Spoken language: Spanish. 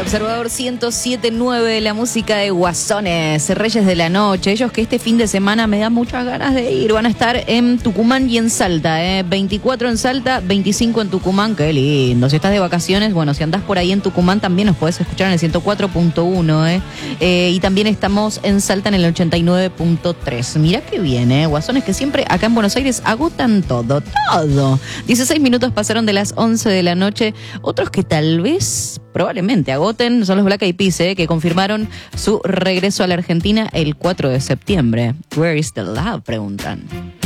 Observador 107.9, la música de Guasones, Reyes de la Noche. Ellos que este fin de semana me dan muchas ganas de ir. Van a estar en Tucumán y en Salta, 24 en Salta, 25 en Tucumán. Qué lindo. Si estás de vacaciones, bueno, si andás por ahí en Tucumán también nos podés escuchar en el 104.1, y también estamos en Salta en el 89.3. Mirá qué bien, Guasones que siempre acá en Buenos Aires agotan todo. 16 minutos pasaron de las 11 de la noche. Otros que tal vez, probablemente agoten, son los Black Eyed Peas, que confirmaron su regreso a la Argentina el 4 de septiembre. Where is the love? Preguntan.